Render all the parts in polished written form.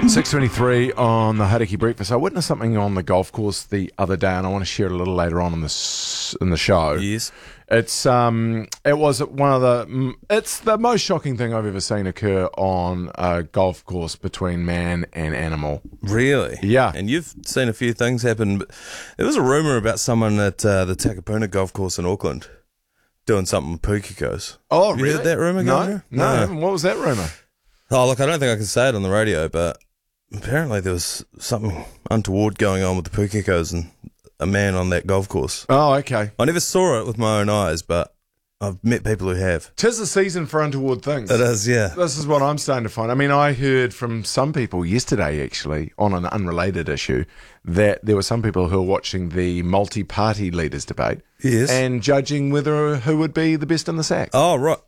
6:23 on the Hauraki Breakfast. I witnessed something on the golf course the other day, and I want to share it a little later on in the show. Yes. It's it's the most shocking thing I've ever seen occur on a golf course between man and animal. Really? Yeah. And you've seen a few things happen. There was a rumour about someone at the Takapuna golf course in Auckland doing something with pukikos. Oh, you really? heard that rumour? No, I haven't. What was that rumour? Oh, look, I don't think I can say it on the radio, but apparently there was something untoward going on with the pukikos and a man on that golf course. Oh, okay. I never saw it with my own eyes, but I've met people who have. 'Tis the season for untoward things. It is, yeah. This is what I'm starting to find. I mean, I heard from some people yesterday, actually, on an unrelated issue, that there were some people who were watching the multi-party leaders debate Yes. and judging who would be the best in the sack. Oh, right.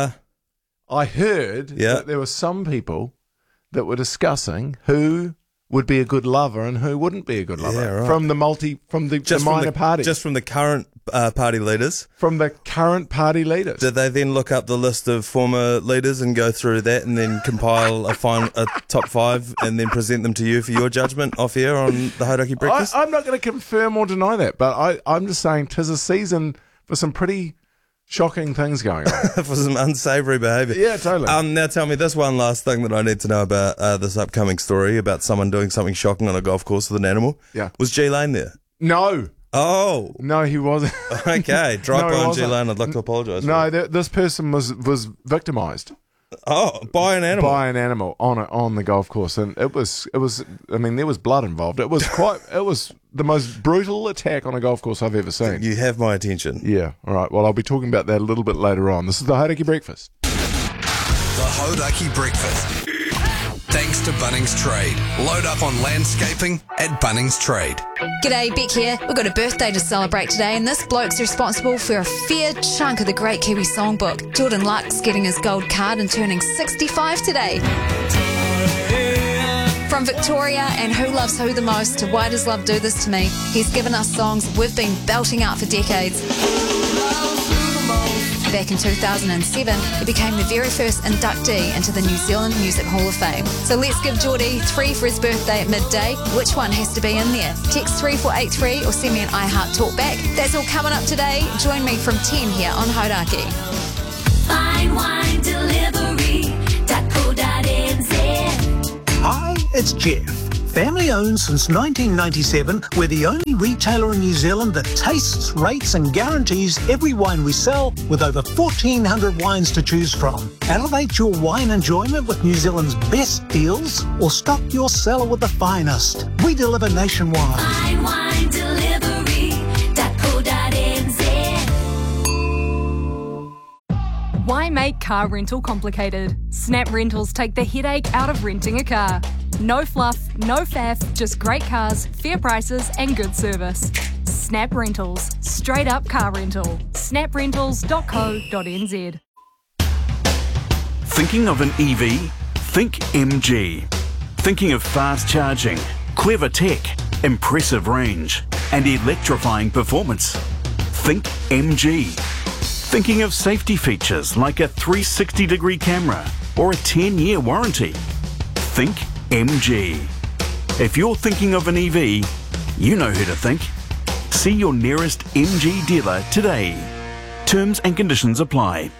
I heard that there were some people that were discussing who would be a good lover and who wouldn't be a good lover. Yeah, right. From the minor parties. Just from the current party leaders. From the current party leaders. Did they then look up the list of former leaders and go through that and then compile a top five and then present them to you for your judgment off air on the Hauraki Breakfast? I'm not going to confirm or deny that, but I'm just saying 'tis a season for some pretty shocking things going on. For some unsavoury behaviour. Yeah, totally. Now tell me this one last thing that I need to know about this upcoming story about someone doing something shocking on a golf course with an animal. Yeah. Was G Lane there? No. Oh. No, he wasn't. Okay. Drop No, he on G wasn't. Lane. I'd like to apologise. No, this person was victimised. Oh, by an animal. By an animal on the golf course, and it was. I mean, there was blood involved. It was the most brutal attack on a golf course I've ever seen. You have my attention. Yeah. All right. Well, I'll be talking about that a little bit later on. This is the Hauraki Breakfast. The Hauraki Breakfast. Thanks to Bunnings Trade. Load up on landscaping at Bunnings Trade. G'day, Beck here. We've got a birthday to celebrate today, and this bloke's responsible for a fair chunk of the Great Kiwi Songbook. Jordan Luck's getting his gold card and turning 65 today. From Victoria and Who Loves Who the Most to Why Does Love Do This to Me, he's given us songs we've been belting out for decades. Back in 2007, he became the very first inductee into the New Zealand Music Hall of Fame. So let's give Geordie 3 for his birthday at midday. Which one has to be in there? Text 3483 or send me an iHeart talk back. That's all coming up today. Join me from 10 here on Hauraki. Fine Wine Delivery.co.nz. Hi, it's Jeff. Family owned since 1997, we're the only retailer in New Zealand that tastes, rates and guarantees every wine we sell with over 1,400 wines to choose from. Elevate your wine enjoyment with New Zealand's best deals or stock your cellar with the finest. We deliver nationwide. Fine Wine Delivery.co.nz. Why make car rental complicated? Snap Rentals take the headache out of renting a car. No fluff, no faff, just great cars, fair prices and good service. Snap Rentals. Straight up car rental. snaprentals.co.nz. Thinking of an EV? Think MG. Thinking of fast charging, clever tech, impressive range and electrifying performance? Think MG. Thinking of safety features like a 360-degree camera or a 10-year warranty? Think MG. If you're thinking of an EV, you know who to think. See your nearest MG dealer today. Terms and conditions apply.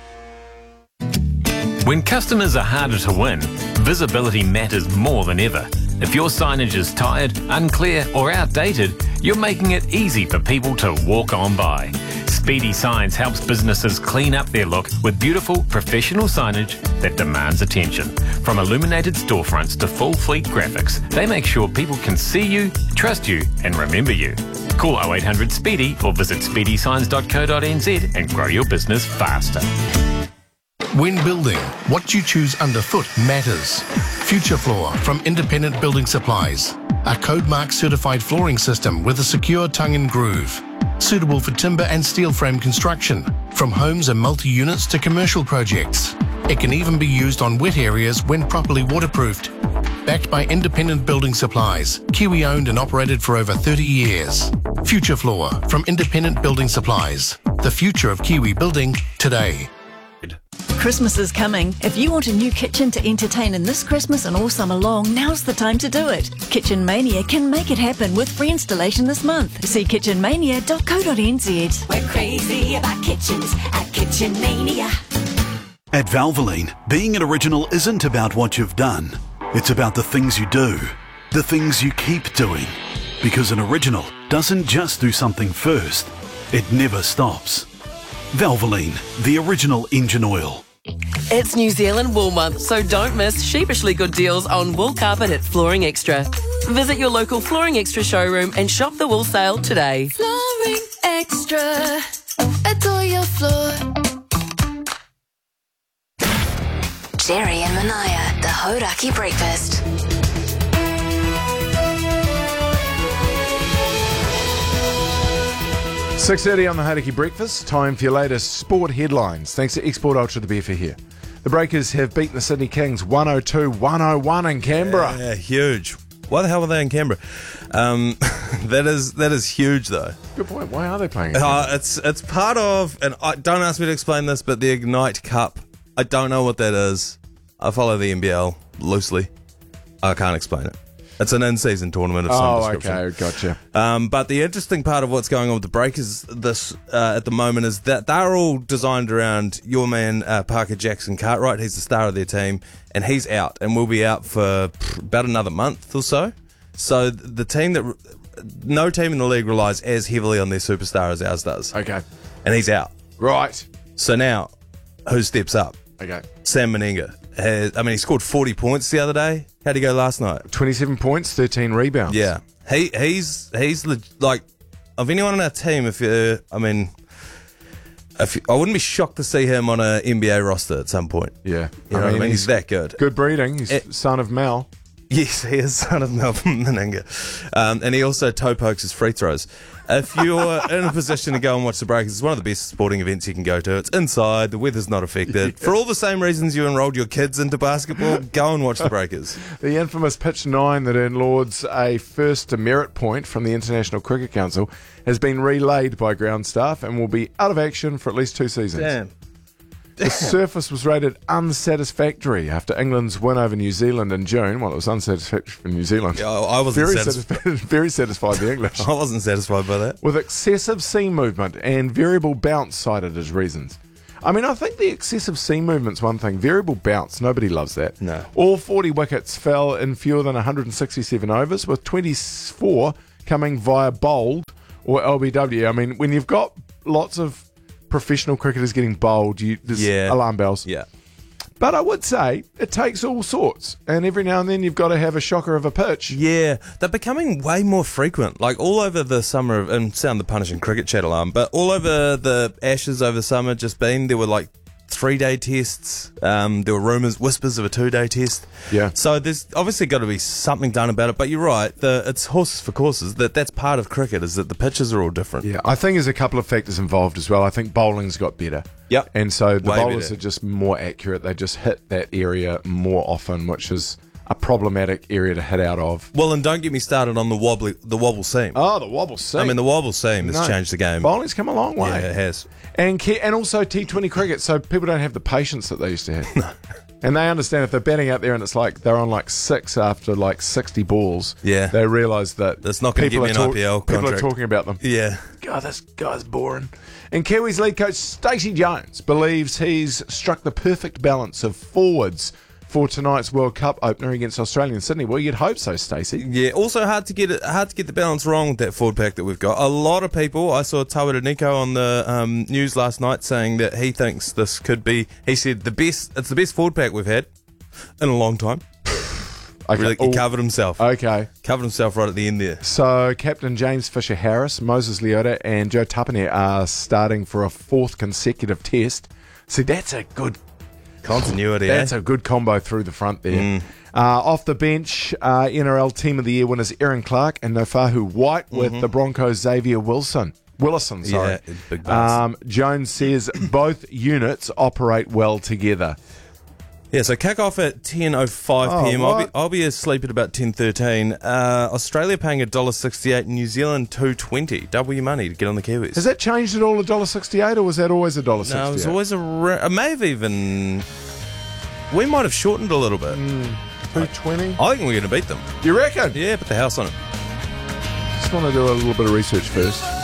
When customers are harder to win, visibility matters more than ever. If your signage is tired, unclear or outdated, you're making it easy for people to walk on by. Speedy Signs helps businesses clean up their look with beautiful, professional signage that demands attention. From illuminated storefronts to full fleet graphics, they make sure people can see you, trust you and remember you. Call 0800 SPEEDY or visit speedysigns.co.nz and grow your business faster. When building, what you choose underfoot matters. Future Floor from Independent Building Supplies. A Code Mark certified flooring system with a secure tongue and groove. Suitable for timber and steel frame construction, from homes and multi-units to commercial projects. It can even be used on wet areas when properly waterproofed. Backed by Independent Building Supplies, Kiwi owned and operated for over 30 years. Future Floor from Independent Building Supplies. The future of Kiwi building today. Christmas is coming. If you want a new kitchen to entertain in this Christmas and all summer long, now's the time to do it. Kitchen Mania can make it happen with free installation this month. See kitchenmania.co.nz. We're crazy about kitchens at Kitchen Mania. At Valvoline, being an original isn't about what you've done. It's about the things you do, the things you keep doing. Because an original doesn't just do something first, it never stops. Valvoline, the original engine oil. It's New Zealand Wool Month, so don't miss sheepishly good deals on wool carpet at Flooring Extra. Visit your local Flooring Extra showroom and shop the wool sale today. Flooring Extra. Adore your floor. Jerry and Manaya, the Hodaki Breakfast. 6:30 on the Hodaki Breakfast. Time for your latest sport headlines. Thanks to Export Ultra, the beer for here. The Breakers have beaten the Sydney Kings 102-101 in Canberra. Yeah, huge. Why the hell were they in Canberra? That is huge, though. Good point. Why are they playing in Canberra? It's part of, and don't ask me to explain this, but the Ignite Cup. I don't know what that is. I follow the NBL loosely. I can't explain it. It's an in-season tournament of some description. Oh, okay, gotcha. But the interesting part of what's going on with the Breakers at the moment is that they're all designed around your man, Parker Jackson Cartwright. He's the star of their team, and he's out, and will be out for about another month or so. So the team no team in the league relies as heavily on their superstar as ours does. Okay. And he's out. Right. So now, who steps up? Okay. Sam Meninga. He scored 40 points the other day. How'd he go last night? 27 points, 13 rebounds. Yeah. He's like, of anyone on our team, I wouldn't be shocked to see him on an NBA roster at some point. Yeah. You know what I mean? He's that good. Good breeding. He's son of Mal. Yes, he is son of Melvin Meninga. And he also toe pokes his free throws. If you're in a position to go and watch the Breakers, it's one of the best sporting events you can go to. It's inside, the weather's not affected. For all the same reasons you enrolled your kids into basketball, go and watch the Breakers. The infamous pitch 9 that earned Lords a first demerit point from the International Cricket Council has been relayed by ground staff and will be out of action for at least 2 seasons. Damn. The surface was rated unsatisfactory after England's win over New Zealand in June. Well, it was unsatisfactory for New Zealand. Yeah, I wasn't very satisfied the English. I wasn't satisfied by that. With excessive seam movement and variable bounce cited as reasons. I mean, I think the excessive seam movement's one thing. Variable bounce, nobody loves that. No. All 40 wickets fell in fewer than 167 overs, with 24 coming via bowled or LBW. I mean, when you've got lots of professional cricketers getting bowled, there's alarm bells. Yeah. But I would say it takes all sorts, and every now and then you've got to have a shocker of a pitch. Yeah, they're becoming way more frequent. Like all over the summer, and sound the punishing cricket chat alarm, but all over the Ashes over the summer there were like 3-day tests. There were whispers of a 2-day test. Yeah. So there's obviously got to be something done about it. But you're right. It's horses for courses. That's part of cricket, is that the pitches are all different. Yeah, I think there's a couple of factors involved as well. I think bowling's got better. Yep. And so the Way bowlers better. are just more accurate. They just hit that area more often, which is a problematic area to hit out of. Well, and don't get me started on the wobble seam. Oh, the wobble seam. I mean, the wobble seam has changed the game. Bowling's come a long way. Yeah, it has. And also T20 cricket, so people don't have the patience that they used to have. And they understand if they're batting out there and it's like they're on like 6 after like 60 balls, they realise that that's not going to give me an IPL contract. People are talking about them. Yeah. God, this guy's boring. And Kiwis lead coach Stacey Jones believes he's struck the perfect balance of forwards for tonight's World Cup opener against Australia in Sydney. Well, you'd hope so, Stacey. Yeah, also hard to get the balance wrong with that forward pack that we've got. A lot of people, I saw Tawera Nico on the news last night saying that he thinks this could be, he said, it's the best forward pack we've had in a long time. Okay. Really, he covered himself. Okay. Covered himself right at the end there. So, Captain James Fisher-Harris, Moses Leota and Joe Tapine are starting for a 4th consecutive test. See, that's a good continuity. That's a good combo through the front there. Off the bench, NRL Team of the Year winners Aaron Clark and Nofahu White with the Broncos' Xavier Willison. Yeah, big bass. Jones says both units operate well together. Yeah, so kick off at 10:05 p.m. what? I'll be asleep at about 10:13. Australia paying $1.68, New Zealand $2.20. Double your money to get on the Kiwis. Has that changed at all, $1.68, or was that always $1.68? No, it was always it may have even. We might have shortened a little bit. $2.20? I think we're going to beat them. You reckon? Yeah, put the house on it. Just want to do a little bit of research first.